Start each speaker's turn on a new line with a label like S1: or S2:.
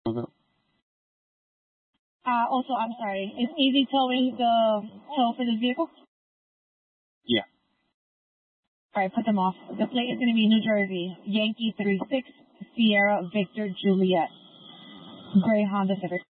S1: Also, I'm sorry. Is Easy towing the tow for the vehicle?
S2: Yeah.
S1: All right, put them off. The plate is going to be New Jersey, Yankee 36, Sierra Victor Juliet, gray Honda Civic.